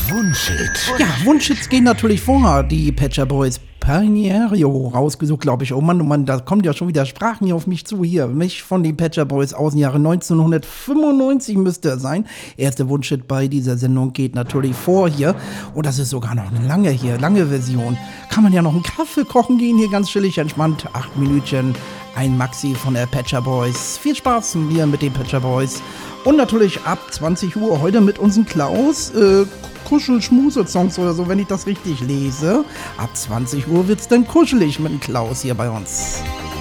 Wunschhit. Ja, Wunschhits gehen natürlich vor. Die Pet Shop Boys Pionerio rausgesucht, glaube ich. Oh Mann, da kommt ja schon wieder Sprachen hier auf mich zu. Hier, mich von den Pet Shop Boys aus dem Jahre 1995 müsste er sein. Erste Wunschhit bei dieser Sendung geht natürlich vor hier. Und das ist sogar noch eine lange Version. Kann man ja noch einen Kaffee kochen gehen, hier ganz chillig, entspannt. 8 Minütchen, ein Maxi von der Pet Shop Boys. Viel Spaß hier mit den Pet Shop Boys. Und natürlich ab 20 Uhr heute mit unserem Klaus. Kuschel-Schmuse-Songs oder so, wenn ich das richtig lese. Ab 20 Uhr wird's dann kuschelig mit dem Klaus hier bei uns.